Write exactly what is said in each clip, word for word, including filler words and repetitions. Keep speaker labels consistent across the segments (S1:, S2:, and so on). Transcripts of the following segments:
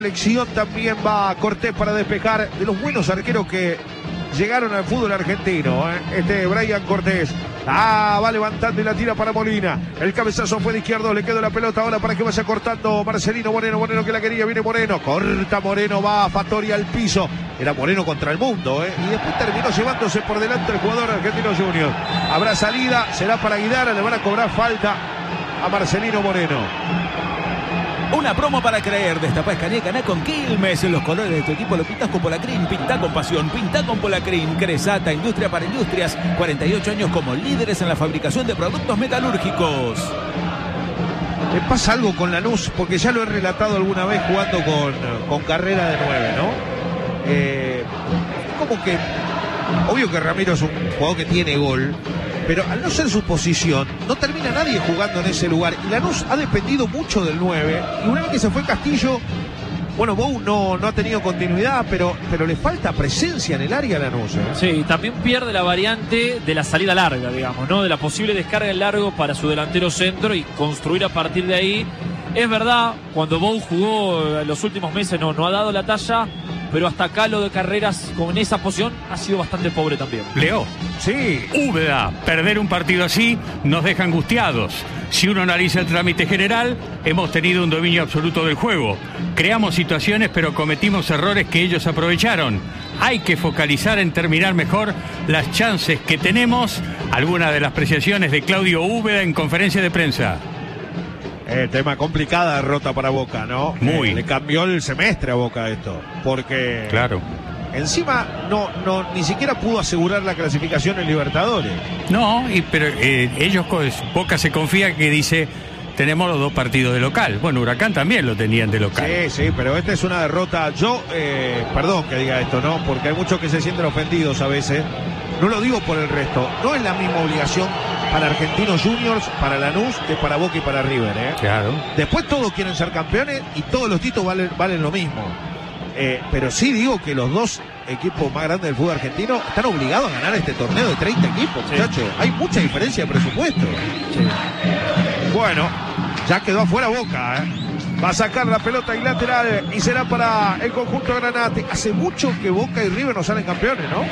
S1: Selección también va Cortés para despejar, de los buenos arqueros que llegaron al fútbol argentino, ¿eh? Este Brian Cortés. Ah, va levantando y la tira para Molina. El cabezazo fue de izquierdo, le quedó la pelota ahora para que vaya cortando Marcelino Moreno. Moreno que la quería, viene Moreno, corta Moreno, va a Fattori al piso. Era Moreno contra el mundo, ¿eh? Y después terminó llevándose por delante el jugador argentino Junior. Habrá salida, será para Guidara, le van a cobrar falta a Marcelino Moreno.
S2: Una promo para creer. Destapá Escané, ganá con Quilmes. Los colores de tu equipo lo pintas con Polacrín. Pinta con pasión, pinta con Polacrín. Cresata, industria para industrias. cuarenta y ocho años como líderes en la fabricación de productos metalúrgicos.
S1: Me pasa algo con Lanús, porque ya lo he relatado alguna vez jugando con, con carrera de nueve, ¿no? Eh, como que, obvio que Ramiro es un jugador que tiene gol, pero al no ser su posición, no termina nadie jugando en ese lugar. Y Lanús ha dependido mucho del nueve. Y una vez que se fue Castillo, bueno, Bou no, no ha tenido continuidad, pero, pero le falta presencia en el área a Lanús, ¿eh?
S3: Sí, también pierde la variante de la salida larga, digamos, ¿no? De la posible descarga en largo para su delantero centro y construir a partir de ahí. Es verdad, cuando Bou jugó en los últimos meses no, no ha dado la talla, pero hasta acá lo de Carreras con esa posición ha sido bastante pobre también.
S4: Leo.
S1: Sí.
S4: Úbeda, perder un partido así nos deja angustiados. Si uno analiza el trámite general, hemos tenido un dominio absoluto del juego. Creamos situaciones, pero cometimos errores que ellos aprovecharon. Hay que focalizar en terminar mejor las chances que tenemos. Algunas de las apreciaciones de Claudio Úbeda en conferencia de prensa.
S1: Eh, tema complicada derrota para Boca, ¿no?
S4: Muy.
S1: Eh, le cambió el semestre a Boca esto, porque
S4: Claro.
S1: encima no, no, ni siquiera pudo asegurar la clasificación en Libertadores.
S4: No, y, pero eh, ellos, Boca se confía que dice, tenemos los dos partidos de local. Bueno, Huracán también lo tenían de local.
S1: Sí, sí, pero esta es una derrota. Yo, eh, perdón que diga esto, ¿no? Porque hay muchos que se sienten ofendidos a veces. No lo digo por el resto. No es la misma obligación para Argentinos Juniors, para Lanús, que para Boca y para River, ¿eh?
S4: Claro.
S1: Después todos quieren ser campeones y todos los títulos valen, valen lo mismo. Eh, pero sí digo que los dos equipos más grandes del fútbol argentino están obligados a ganar este torneo de treinta equipos,
S3: sí.
S1: muchachos. Hay mucha diferencia de presupuesto.
S3: Sí.
S1: Bueno, ya quedó afuera Boca, ¿eh? Va a sacar la pelota y lateral y será para el conjunto Granate. Hace mucho que Boca y River no salen campeones, ¿no?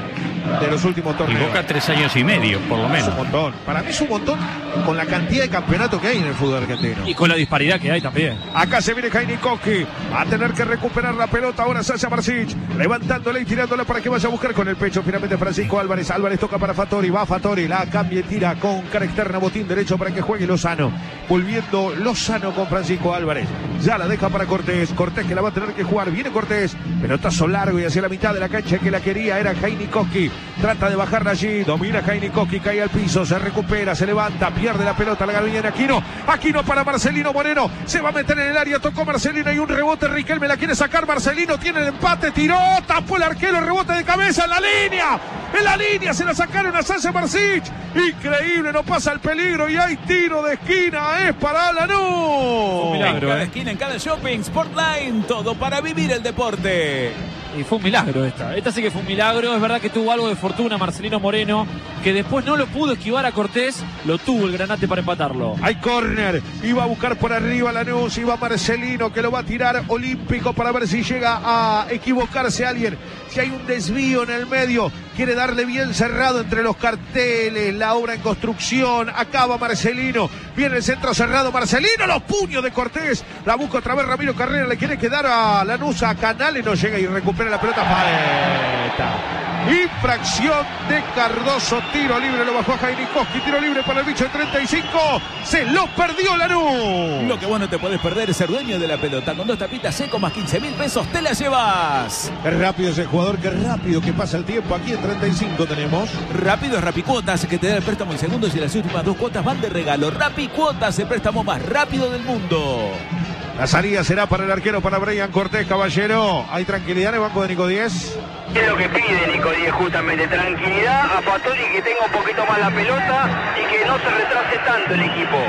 S1: De los últimos
S4: Y
S1: torneos.
S4: Boca tres años y medio, por lo
S1: Es
S4: menos.
S1: un montón. Para mí es un montón con la cantidad de campeonatos que hay en el fútbol argentino.
S3: Y con la disparidad que hay también.
S1: Acá se viene Jaini Koski a tener que recuperar la pelota. Ahora Sasha Marcic levantándola y tirándola para que vaya a buscar con el pecho. Finalmente Francisco Álvarez. Álvarez toca para Fattori. Va Fattori. La cambia y tira con cara externa. Botín derecho para que juegue Lozano. Volviendo Lozano con Francisco Álvarez. Ya la deja para Cortés. Cortés que la va a tener que jugar. Viene Cortés. Pelotazo largo y hacia la mitad de la cancha que la quería era Jaini Koski. Trata de bajarla allí. Domina Jaini Koski. Cae al piso. Se recupera. Se levanta. Pierde la pelota. La gana bien Aquino. Aquino para Marcelino Moreno. Se va a meter en el área. Tocó Marcelino. Y un rebote. Riquelme la quiere sacar. Marcelino tiene el empate. Tiró. Tapó el arquero. Rebote de cabeza en la línea. En la línea se la sacaron a Sasha Marcic. Increíble. No pasa el peligro. Y hay tiro de esquina. Es para Lanús.
S3: Un milagro,
S2: En cada
S3: eh.
S2: esquina, en cada shopping, Sportline, todo para vivir el deporte.
S3: Y fue un milagro esta. Esta sí que fue un milagro. Es verdad que tuvo algo de fortuna Marcelino Moreno, que después no lo pudo esquivar a Cortés. Lo tuvo el Granate para empatarlo.
S1: Hay córner, iba a buscar por arriba Lanús, iba Marcelino que lo va a tirar olímpico para ver si llega a equivocarse alguien. Si hay un desvío en el medio, quiere darle bien cerrado entre los carteles, la obra en construcción. Acaba Marcelino, viene el centro cerrado Marcelino, los puños de Cortés. La busca otra vez Ramiro Carrera, le quiere quedar a Lanús, a Canales, no llega y recupera la pelota. Falta. Infracción de Cardoso, tiro libre, lo bajó a Jaini Koski, tiro libre para el bicho de treinta y cinco, se lo perdió Lanús.
S2: Lo que vos no te podés perder es ser dueño de la pelota. Con dos tapitas seco más quince mil pesos te la llevas.
S1: Qué rápido ese jugador, qué rápido que pasa el tiempo. Aquí en treinta y cinco tenemos.
S2: Rápido es Rapicuotas, que te da el préstamo en segundos y las últimas dos cuotas van de regalo. Rapicuotas, el préstamo más rápido del mundo.
S1: La salida será para el arquero, para Brian Cortés, caballero. ¿Hay tranquilidad en el banco de Nico Díez?
S5: Es lo que pide Nico Díez, justamente, tranquilidad a Fattori, que tenga un poquito más la pelota y que no se retrase tanto el equipo.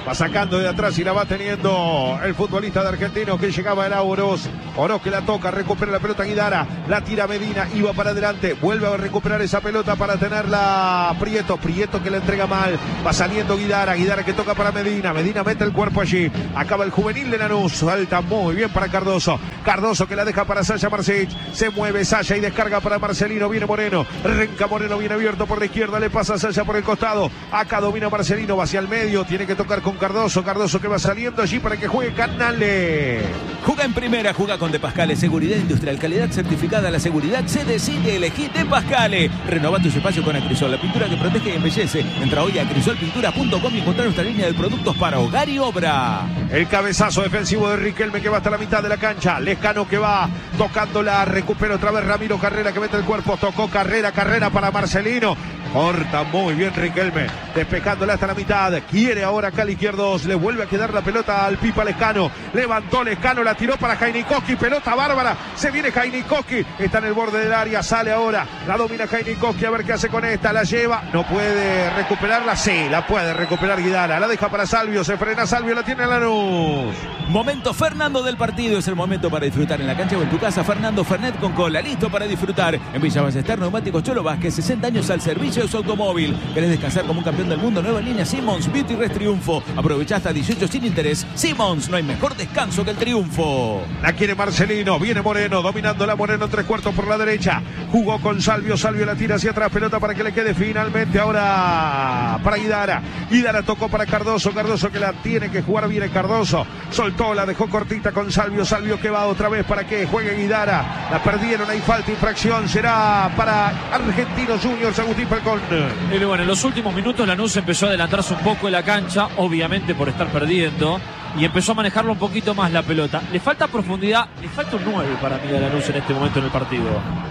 S1: Va sacando de atrás y la va teniendo el futbolista de Argentino que llegaba era Oroz. Oroz que la toca, recupera la pelota Guidara, la tira Medina, iba para adelante, vuelve a recuperar esa pelota para tenerla Prieto. Prieto que la entrega mal, va saliendo Guidara, Guidara que toca para Medina, Medina mete el cuerpo allí, acaba el juvenil de Lanús, salta muy bien para Cardoso. Cardoso que la deja para Sasha Marsic, se mueve Sasha y descarga para Marcelino, viene Moreno, Renca Moreno viene abierto por la izquierda, le pasa a Sasha por el costado, acá domina Marcelino, va hacia el medio, tiene que tocar con Cardoso, Cardoso que va saliendo allí para que juegue Canale.
S2: Juega en primera, juega con De Pascale, seguridad industrial, calidad certificada, la seguridad se decide, elegí De Pascale. Renova tu espacio con Acrisol, la pintura que protege y embellece. Entra hoy a acrisol pintura punto com y encontrar nuestra línea de productos para hogar y obra.
S1: El cabezazo defensivo de Riquelme que va hasta la mitad de la cancha, Lescano que va tocándola, recupera otra vez Ramiro Carrera que mete el cuerpo, tocó Carrera, Carrera para Marcelino. Corta muy bien Riquelme, despejándola hasta la mitad. Quiere ahora Cali Izquierdos, le vuelve a quedar la pelota al Pipa Lescano. Levantó Lescano, la tiró para Jainikoski, pelota bárbara. Se viene Jainikoski, está en el borde del área, sale ahora. La domina Jainikoski, a ver qué hace con esta. La lleva, no puede recuperarla. Sí, la puede recuperar Guidara. La deja para Salvio, se frena Salvio, la tiene Lanús.
S2: Momento Fernando del partido, es el momento para disfrutar en la cancha o en tu casa. Fernando Fernet con cola, listo para disfrutar. En Villa Ballester, Neumáticos Cholo Vázquez, sesenta años al servicio de su automóvil. ¿Querés descansar como un campeón del mundo? Nueva línea Simmons, Beauty Rest Triunfo. Aprovecha hasta dieciocho sin interés. Simmons, no hay mejor descanso que el triunfo.
S1: La quiere Marcelino, viene Moreno, dominando la Moreno, tres cuartos por la derecha. Jugó con Salvio, Salvio la tira hacia atrás, pelota para que le quede finalmente ahora para Guidara. Guidara tocó para Cardoso, Cardoso que la tiene que jugar bien Cardoso. Soltó, la dejó cortita con Salvio, Salvio que va otra vez para que juegue Guidara. La perdieron, hay falta, infracción, será para Argentinos Juniors, Agustín Falcón.
S3: Y bueno, en los últimos minutos Lanús empezó a adelantarse un poco en la cancha, obviamente por estar perdiendo, y empezó a manejarlo un poquito más la pelota. Le falta profundidad, le falta un nueve para mí a Lanús en este momento en el partido.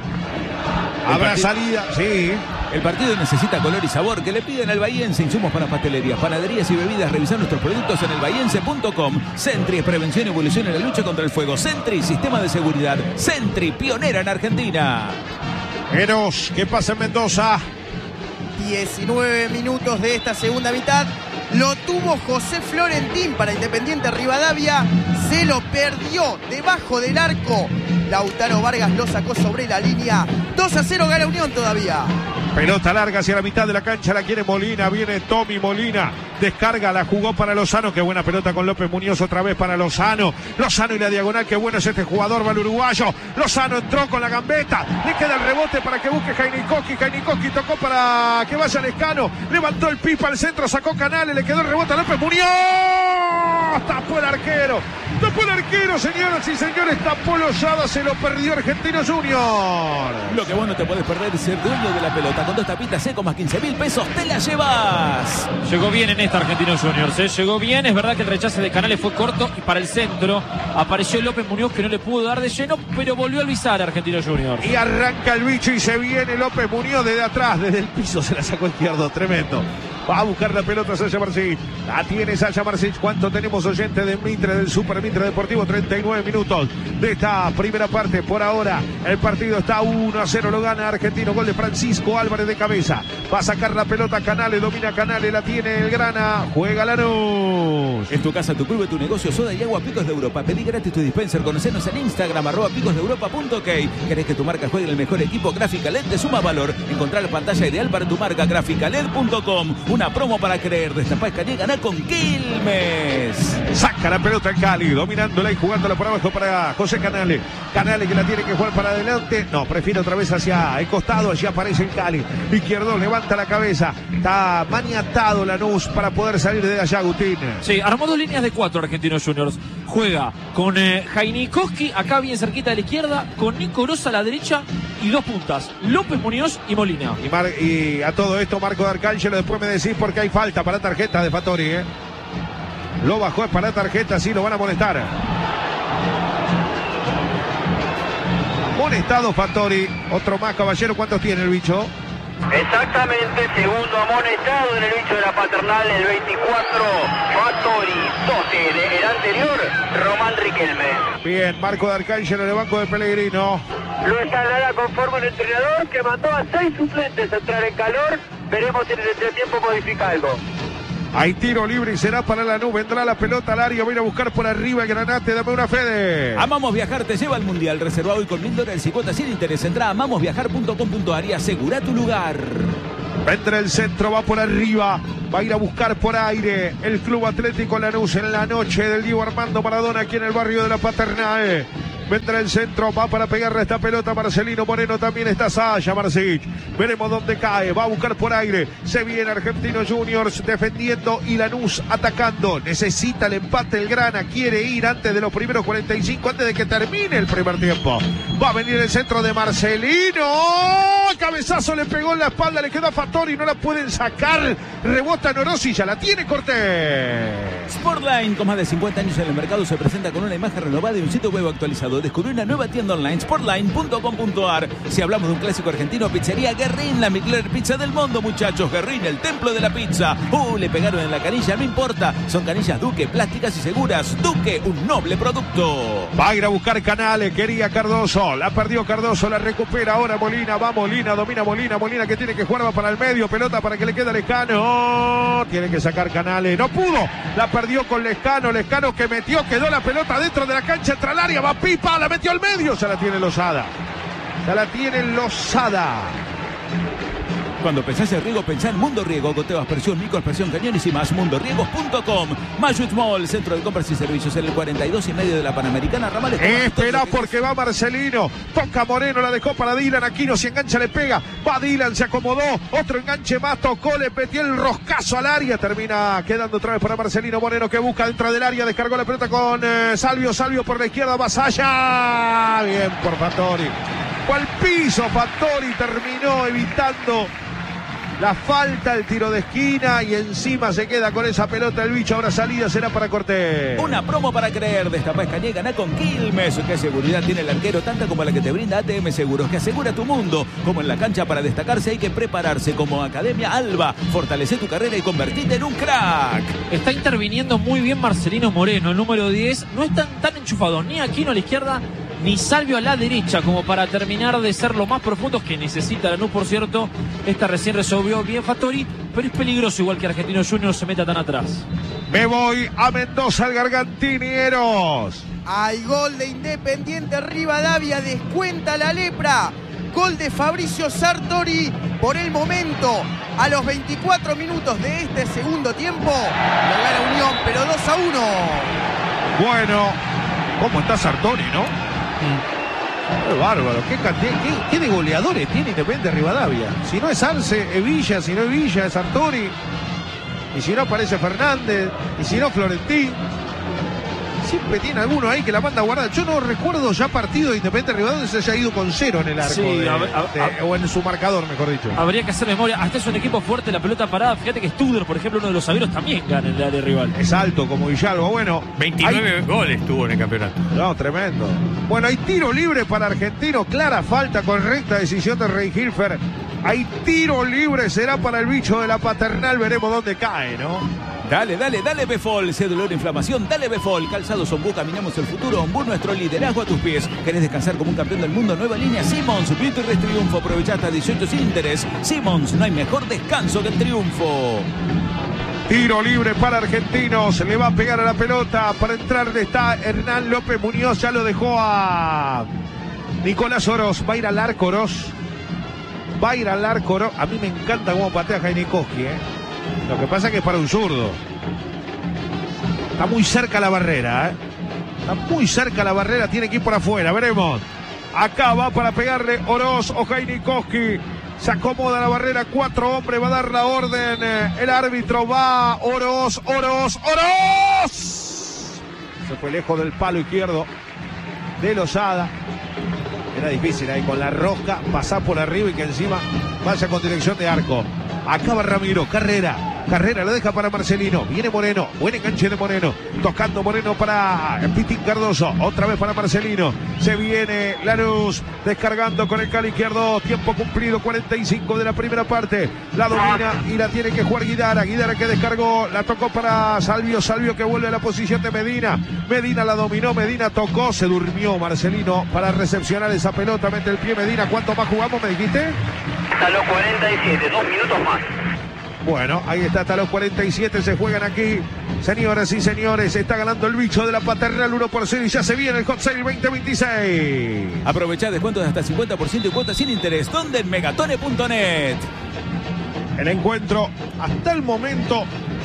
S1: Habrá
S2: partido,
S1: salida, sí.
S2: El partido necesita color y sabor. Que le piden al Bahiense insumos para pastelerías, panaderías y bebidas. Revisar nuestros productos en el bahiense punto com. Sentry es prevención y evolución en la lucha contra el fuego. Sentry, sistema de seguridad. Sentry, pionera en Argentina.
S1: Eros, ¿qué pasa en Mendoza?
S6: diecinueve minutos de esta segunda mitad. Lo tuvo José Florentín para Independiente Rivadavia. Se lo perdió debajo del arco. Lautaro Vargas lo sacó sobre la línea. dos a cero gana Unión todavía.
S1: Pelota larga hacia la mitad de la cancha, la quiere Molina, viene Tommy Molina, descarga, la jugó para Lozano, qué buena pelota con López Muñoz otra vez para Lozano, Lozano y la diagonal, qué bueno es este jugador, va el uruguayo, Lozano entró con la gambeta, le queda el rebote para que busque Jainikoski, Jainikoski tocó para que vaya Lescano, levantó el Pipa al centro, sacó Canales, le quedó el rebote a López Muñoz, tapó el arquero, tapó el arquero, señoras y señores, tapó Lozada, se lo perdió Argentinos Juniors.
S2: Lo que vos no te podés perder es ser dueño de la pelota. Con dos tapitas seco más quince mil pesos, te la llevas.
S3: Llegó bien en esta Argentinos Juniors, ¿eh? Llegó bien, es verdad que el rechace de Canales fue corto y para el centro apareció López Muñoz que no le pudo dar de lleno, pero volvió a avisar a Argentinos Juniors.
S1: Y arranca el bicho y se viene López Muñoz desde atrás, desde el piso se la sacó izquierdo, tremendo. Va a buscar la pelota Sasha Marsic. La tiene Sasha Marsic. ¿Cuánto tenemos oyente de Mitre, del Super Mitre Deportivo? treinta y nueve minutos de esta primera parte. Por ahora el partido está uno a cero. Lo gana Argentino. Gol de Francisco Álvarez de cabeza. Va a sacar la pelota Canales. Domina Canales. La tiene el Grana. Juega Lanús.
S2: En tu casa, tu club, tu negocio, soda y agua Picos de Europa. Pedí gratis tu dispenser. Conocenos en Instagram, arroba picos de europa punto ok. ¿Querés que tu marca juegue en el mejor equipo? Gráfica L E D te suma valor. Encontrar la pantalla ideal para tu marca. Gráfica L E D punto com. Una promo para creer. Destapá Escañé, ganá con Quilmes.
S1: Saca la pelota en Cali, dominándola y jugándola por abajo para José Canales. Canales que la tiene que jugar para adelante. No, prefiere otra vez hacia el costado. Allí aparece en Cali. Izquierdo levanta la cabeza. Está maniatado Lanús para poder salir de allá, Agustín.
S3: Sí, armó dos líneas de cuatro Argentinos Juniors. Juega con eh, Jainikoski, acá bien cerquita de la izquierda, con Nico Rosa a la derecha y dos puntas, López Muñoz y Molina.
S1: Y, Mar y a todo esto Marco D'Arcángelo, después me decís porque hay falta para tarjeta de Fattori, ¿eh? Lo bajó, es para tarjeta, sí, lo van a molestar. Molestado Fattori, otro más, caballero, ¿cuántos tiene el bicho?
S5: Exactamente, segundo amonestado en el bicho de la Paternal, el veinticuatro, Fattori, doce de el anterior, Román Riquelme.
S1: Bien, Marco D'Arcángelo en el banco de Pellegrino.
S5: Lo está nada conforme el entrenador que mandó a seis suplentes a entrar en calor. Veremos si en el entretiempo modifica algo.
S1: Hay tiro libre y será para Lanús. Vendrá la pelota al área. Va a ir a buscar por arriba Granate. Dame una, Fede.
S2: Amamos Viajar te lleva al Mundial. Reserva hoy con mil dólares y cuotas sin interés. Entra a amamos viajar punto com punto a r y asegura tu lugar.
S1: Vendrá el centro, va por arriba. Va a ir a buscar por aire el Club Atlético Lanús en la noche del Diego Armando Maradona aquí en el barrio de la Paternal. Vendrá el centro, va para pegarle esta pelota Marcelino Moreno, también está Saya Marcic. Veremos dónde cae, va a buscar por aire. Se viene Argentinos Juniors defendiendo y Lanús atacando. Necesita el empate el Grana, quiere ir antes de los primeros cuarenta y cinco, antes de que termine el primer tiempo. Va a venir el centro de Marcelino. Cabezazo le pegó en la espalda, le queda a Fattori, no la pueden sacar. Rebota Norosi, ya la tiene Cortés.
S2: Sportline, con más de cincuenta años en el mercado, se presenta con una imagen renovada y un sitio web actualizado. Descubrí una nueva tienda online, sportline punto com punto a r. Si hablamos de un clásico argentino, Pizzería Guerrín, la mejor pizza del mundo, muchachos. Guerrín, el templo de la pizza. Uh, le pegaron en la canilla, no importa. Son canillas Duque, plásticas y seguras. Duque, un noble producto.
S1: Va a ir a buscar Canales, quería Cardoso. La perdió Cardoso, la recupera ahora Molina. Va Molina, domina Molina. Molina que tiene que jugar, va para el medio. Pelota para que le quede Lescano. Tiene que sacar Canales. No pudo. La perdió con Lescano. Lescano que metió, quedó la pelota dentro de la cancha, entra al área. Va Pipa, la metió al medio. Ya la tiene Lozada. Ya la tiene Lozada.
S2: Cuando pensás en riego, pensá en Mundo Riego. Goteo, aspersión, micro, aspersión, cañones y más. mundo riegos punto com. Mayut Mall, centro de compras y servicios en el cuarenta y dos y medio de la Panamericana. Ramales.
S1: Espera porque va Marcelino. Toca Moreno, la dejó para Dylan. Aquino se engancha, le pega. Va Dylan, se acomodó. Otro enganche más, tocó, le metió el roscazo al área. Termina quedando otra vez para Marcelino Moreno, que busca dentro del área. Descargó la pelota con eh, Salvio. Salvio por la izquierda, Vasalla. Bien por Fattori. Fue al piso Fattori, terminó evitando la falta, el tiro de esquina y encima se queda con esa pelota el bicho. Ahora salida será para Cortés.
S2: Una promo para creer. Destapá Escañé, ganá con Quilmes. ¿Qué seguridad tiene el arquero? Tanta como la que te brinda A T M Seguros, que asegura tu mundo. Como en la cancha, para destacarse hay que prepararse. Como Academia Alba, fortalece tu carrera y convertirte en un crack.
S3: Está interviniendo muy bien Marcelino Moreno, el número diez. No están tan enchufados ni Aquino a la izquierda ni Salvio a la derecha, como para terminar de ser lo más profundos que necesita Lanús, por cierto. Esta recién resolvió bien Fattori, pero es peligroso igual que Argentinos Juniors se meta tan atrás.
S1: Me voy a Mendoza, al Gargantinieros.
S6: Hay gol de Independiente Rivadavia, descuenta la lepra. Gol de Fabricio Sartori por el momento. A los veinticuatro minutos de este segundo tiempo, lo gana Unión, pero dos a uno.
S1: Bueno, ¿cómo está Sartori, no? Qué bárbaro, qué, qué, qué de goleadores tiene Independiente Rivadavia. Si no es Arce, es Villa, si no es Villa, es Sartori. Y si no aparece Fernández, y si no Florentín. Siempre tiene alguno ahí que la manda guardada. Yo no recuerdo ya partido de Independiente Rivadavia se haya ido con cero en el arco. Sí, de, a, a, de, o en su marcador, mejor dicho.
S3: Habría que hacer memoria. Hasta es un equipo fuerte, la pelota parada. Fíjate que Studer, por ejemplo, uno de los zagueros, también gana en el área rival.
S1: Es alto como Villalba. Bueno,
S4: veintinueve hay... goles tuvo en el campeonato.
S1: No, tremendo. Bueno, hay tiro libre para Argentino. Clara falta, correcta decisión de Rey Hilfer. Hay tiro libre, será para el bicho de la Paternal. Veremos dónde cae, ¿no?
S2: Dale, dale, dale Befol, sé dolor, inflamación, dale Befol. Calzados Ombú, caminamos el futuro. Ombú, nuestro liderazgo a tus pies. ¿Querés descansar como un campeón del mundo? Nueva línea Simmons, Victory Triunfo. Aprovecha hasta dieciocho sin interés. Simmons, no hay mejor descanso que el triunfo.
S1: Tiro libre para Argentinos, le va a pegar a la pelota. Para entrar está Hernán López Muñoz, ya lo dejó a Nicolás Oroz. Va a ir al arco Oroz. Va a ir al arco Oroz. A mí me encanta cómo patea Jainikowski, ¿eh? Lo que pasa es que es para un zurdo. Está muy cerca la barrera, ¿eh? Está muy cerca la barrera, tiene que ir por afuera, veremos. Acá va para pegarle Oroz o Jainikowski. Se acomoda la barrera, cuatro hombres, va a dar la orden. El árbitro va, Oroz, Oroz, Oroz. Se fue lejos del palo izquierdo de Lozada. Era difícil ahí con la rosca, pasar por arriba y que encima vaya con dirección de arco. Acaba Ramiro, Carrera. Carrera lo deja para Marcelino. Viene Moreno. Buen enganche de Moreno. Tocando Moreno para Pitín Cardoso. Otra vez para Marcelino. Se viene Lanús. Descargando con el cali izquierdo. Tiempo cumplido. cuarenta y cinco de la primera parte. La domina y la tiene que jugar Guidara. Guidara que descargó. La tocó para Salvio. Salvio que vuelve a la posición de Medina. Medina la dominó. Medina tocó. Se durmió Marcelino para recepcionar esa pelota. Mete el pie Medina. ¿Cuánto más jugamos, me dijiste?
S5: Hasta los cuarenta y siete. Dos minutos más.
S1: Bueno, ahí está, hasta los cuarenta y siete se juegan aquí. Señoras y señores, está ganando el bicho de la Paternal uno por cero y ya se viene el Hot Sale veinte veintiséis.
S2: Aprovechá descuentos de hasta cincuenta por ciento y cuotas sin interés. ¿Dónde? En megatone punto net.
S1: El encuentro hasta el momento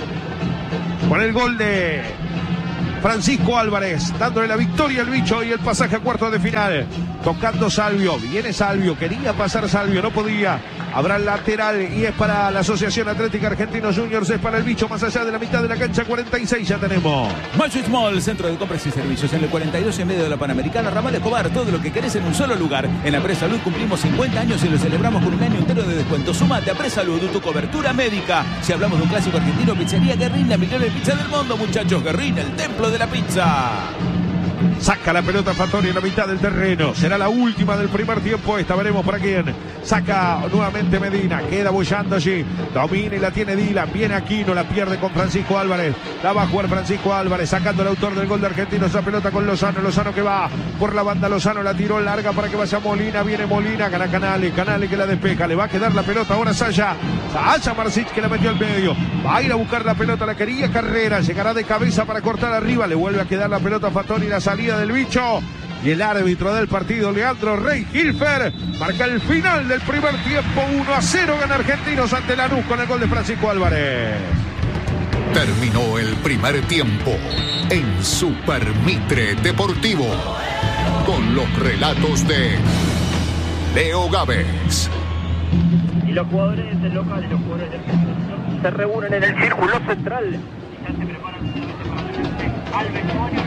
S1: con el gol de Francisco Álvarez, dándole la victoria al bicho y el pasaje a cuartos de final. Tocando Salvio, viene Salvio, quería pasar Salvio, no podía. Habrá el lateral y es para la Asociación Atlética Argentinos Juniors, es para el bicho más allá de la mitad de la cancha, cuarenta y seis ya tenemos.
S2: Macho Small, centro de compras y servicios en el cuarenta y dos en medio de la Panamericana, Ramal Escobar, todo lo que querés en un solo lugar. En Apresalud cumplimos cincuenta años y lo celebramos con un año entero de descuento. Sumate a Apresalud, tu cobertura médica. Si hablamos de un clásico argentino, Pizzería Guerrín, la mejor pizza del mundo, muchachos. Guerrín, el templo de la pizza.
S1: Saca la pelota Fattori en la mitad del terreno. Será la última del primer tiempo. Esta veremos para quién. Saca nuevamente Medina. Queda bollando allí. Domina y la tiene Dylan. Viene Aquino. La pierde con Francisco Álvarez. La va a jugar Francisco Álvarez. Sacando el autor del gol de Argentinos. Esa pelota con Lozano. Lozano que va por la banda. Lozano la tiró larga para que vaya Molina. Viene Molina. Gana Canale. Canale que la despeja. Le va a quedar la pelota ahora Saya. Saya Marcic que la metió al medio. Va a ir a buscar la pelota. La quería Carrera. Llegará de cabeza para cortar arriba. Le vuelve a quedar la pelota a Fattori. La salida del bicho y el árbitro del partido Leandro Rey Hilfer marca el final del primer tiempo. Uno a cero gana Argentinos ante Lanús con el gol de Francisco Álvarez.
S7: Terminó el primer tiempo en Super Mitre Deportivo con los relatos de Leo Gávez.
S5: Y los jugadores del local y los jugadores del centro se reúnen en el círculo central y ya se preparan al vestuario.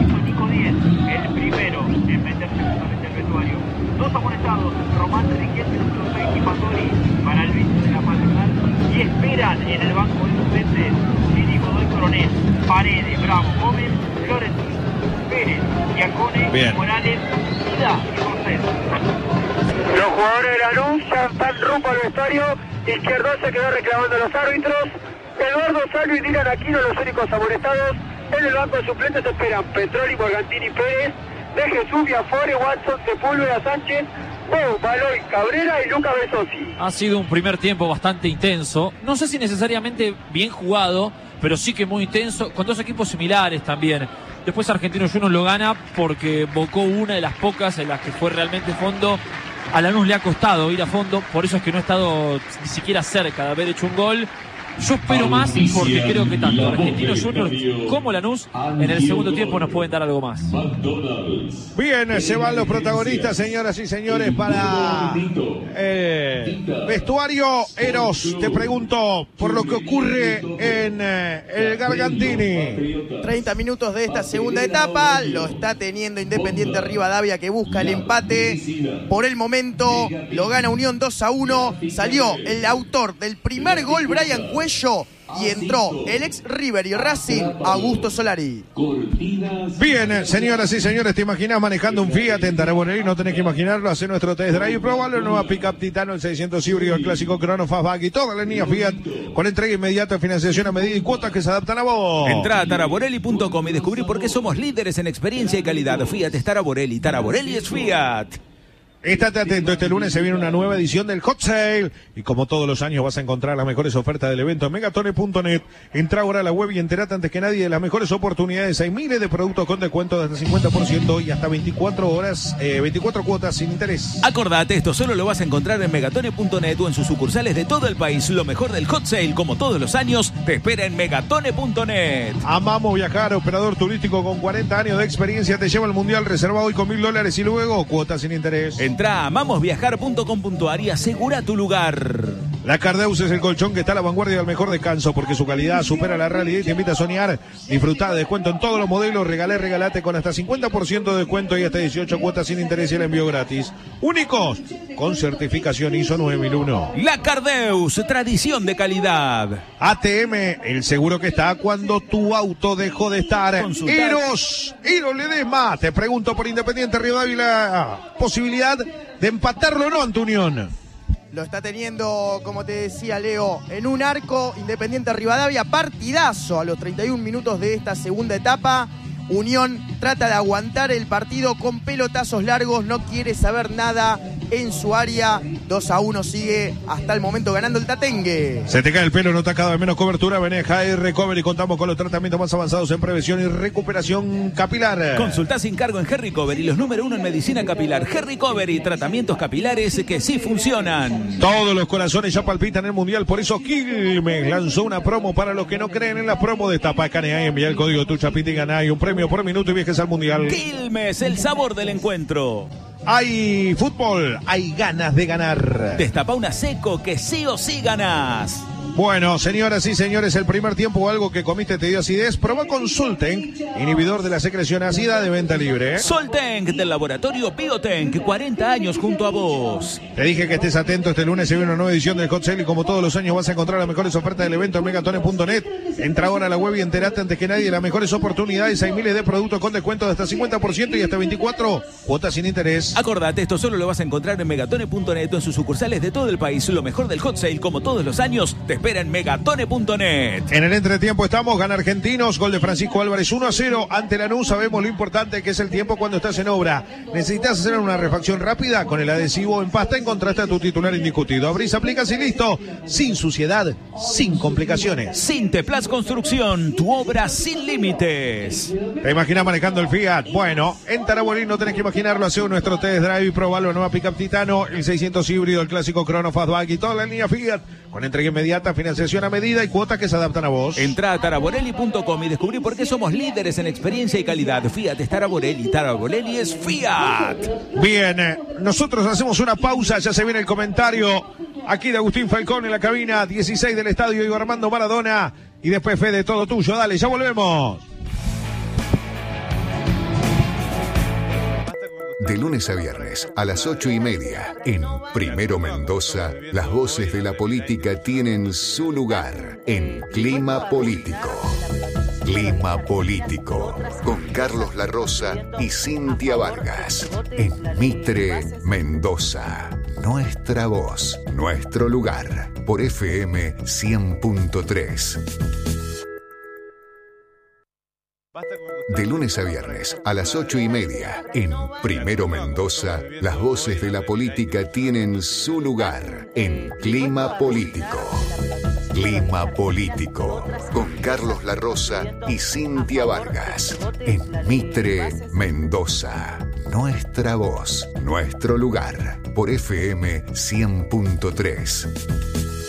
S5: El primero en meterse justamente al vestuario. Dos amonestados, Román Riquelme, número seis, y Fattori para el bicho de la Paternal. Y esperan en el banco de suplentes Gini Godoy Coronel, Paredes, Bravo, Gómez, Florentino, Pérez, Giacone, Morales, Ida y José. Los jugadores de Lanús ya están rumbo al vestuario. Izquierdo se quedó reclamando a los árbitros. Eduardo Salvo y Dylan Aquino, los únicos amonestados. En el banco de suplentes esperan Petroli, Morgantini, Pérez, De Jesús, Biafore, Watson, Sepúlveda, Sánchez, Bo, Baloy, Cabrera y Lucas Besosi.
S3: Ha sido un primer tiempo bastante intenso. No sé si necesariamente bien jugado, pero sí que muy intenso, con dos equipos similares también. Después Argentinos Juniors lo gana porque bocó una de las pocas en las que fue realmente fondo. A Lanús le ha costado ir a fondo, por eso es que no ha estado ni siquiera cerca de haber hecho un gol. Yo espero más porque creo que tanto Argentinos Juniors como Lanús en el segundo tiempo nos pueden dar algo más.
S1: Bien, se van los protagonistas, señoras y señores, para eh, vestuario. Eros, te pregunto por lo que ocurre en eh, el Gargantini.
S6: treinta minutos de esta segunda etapa, lo está teniendo Independiente Rivadavia que busca el empate. Por el momento lo gana Unión dos a uno. Salió el autor del primer gol, Brian Cuello, y entró el ex River y Racing, Augusto Solari.
S1: Bien, señoras y señores, ¿te imaginas manejando un Fiat en Taraborelli? No tenés que imaginarlo, hace nuestro test drive y probalo. La nueva Pickup Titano, el seiscientos híbrido, el clásico Crono Fastback y toda la línea Fiat con entrega inmediata, financiación a medida y cuotas que se adaptan a vos.
S2: Entrá a taraborelli punto com y descubrí por qué somos líderes en experiencia y calidad. Fiat es Taraborelli, Taraborelli es Fiat.
S1: Estate atento, este lunes se viene una nueva edición del Hot Sale y como todos los años vas a encontrar las mejores ofertas del evento en megatone punto net. Entra ahora a la web y enterate antes que nadie de las mejores oportunidades. Hay miles de productos con descuento de hasta cincuenta por ciento y hasta veinticuatro horas, eh, veinticuatro cuotas sin interés.
S2: Acordate, esto solo lo vas a encontrar en megatone punto net o en sus sucursales de todo el país. Lo mejor del Hot Sale, como todos los años, te espera en megatone punto net.
S1: Amamos viajar, operador turístico con cuarenta años de experiencia, te lleva al mundial, reserva hoy con mil dólares y luego cuotas sin interés.
S2: Entrá a amamos viajar punto com punto a r y asegura tu lugar.
S1: La Cardeus es el colchón que está a la vanguardia del mejor descanso porque su calidad supera la realidad y te invita a soñar. Disfrutá de descuento en todos los modelos, regalé, regalate con hasta cincuenta por ciento de descuento y hasta dieciocho cuotas sin interés y el envío gratis. Únicos con certificación I S O nueve mil uno.
S2: La Cardeus, tradición de calidad.
S1: A T M, el seguro que está cuando tu auto dejó de estar.
S2: Consultar.
S1: Eros, Eros Ledesma, te pregunto por Independiente Rivadavia, posibilidad de empatarlo o no ante Unión.
S6: Lo está teniendo, como te decía Leo, en un arco. Independiente Rivadavia, partidazo a los treinta y un minutos de esta segunda etapa. Unión trata de aguantar el partido con pelotazos largos, no quiere saber nada en su área. dos a uno sigue hasta el momento ganando el Tatengue.
S1: Se te cae el pelo, nota cada vez menos cobertura. Veneja y Recovery. Contamos con los tratamientos más avanzados en prevención y recuperación capilar.
S2: Consulta sin cargo en G-Recovery, los número uno en medicina capilar. G-Recovery, tratamientos capilares que sí funcionan.
S1: Todos los corazones ya palpitan el mundial, por eso Quilmes lanzó una promo para los que no creen en la promo de Tapa Canea. Envía el código tu chapita y ganá y un premio por minuto y viajes al mundial.
S2: Quilmes, el sabor del encuentro.
S1: Hay fútbol, hay ganas de ganar.
S2: Destapa una seco que sí o sí ganás.
S1: Bueno, señoras y señores, el primer tiempo o algo que comiste te dio acidez. Probá con Soltenk, inhibidor de la secreción ácida, de venta libre. ¿eh?
S2: Soltenk, del laboratorio Biotenk, cuarenta años junto a vos.
S1: Te dije que estés atento, este lunes se viene una nueva edición del Hot Sale y como todos los años vas a encontrar las mejores ofertas del evento en megatone punto net. Entra ahora a la web y enterate antes que nadie de las mejores oportunidades. Hay miles de productos con descuento de hasta cincuenta por ciento y hasta veinticuatro cuotas sin interés.
S2: Acordate, esto solo lo vas a encontrar en megatone punto net o en sus sucursales de todo el país. Lo mejor del Hot Sale, como todos los años, te espera en megatone punto net.
S1: En el entretiempo estamos, gana Argentinos, gol de Francisco Álvarez uno a cero ante Lanús. Sabemos lo importante que es el tiempo cuando estás en obra. ¿Necesitas hacer una refacción rápida? Con el adhesivo en pasta encontraste a tu titular indiscutido. Abrís, aplicas y listo. Sin suciedad, sin complicaciones.
S2: Sinteplas Construcción, tu obra sin límites.
S1: ¿Te imaginas manejando el Fiat? Bueno, en Tarabolín no tenés que imaginarlo. Hace nuestro test drive y probalo. La nueva pickup Titano, el seiscientos híbrido, el clásico Crono Fastback y toda la línea Fiat. Con entrega inmediata, financiación a medida y cuotas que se adaptan a vos.
S2: Entrá a taraborelli punto com y descubrí por qué somos líderes en experiencia y calidad. Fiat es Taraborelli, Taraborelli es Fiat.
S1: Bien, eh, nosotros hacemos una pausa, ya se viene el comentario aquí de Agustín Falcón en la cabina dieciséis del estadio Diego Armando Maradona y después Fede, todo tuyo, dale, ya volvemos.
S7: De lunes a viernes a las ocho y media en Primero Mendoza, las voces de la política tienen su lugar en Clima Político. Clima Político con Carlos La Rosa y Cintia Vargas en Mitre, Mendoza. Nuestra voz, nuestro lugar por F M cien punto tres. De lunes a viernes a las ocho y media en Primero Mendoza, las voces de la política tienen su lugar en Clima Político. Clima Político con Carlos La Rosa y Cintia Vargas en Mitre, Mendoza. Nuestra voz, nuestro lugar por F M cien punto tres.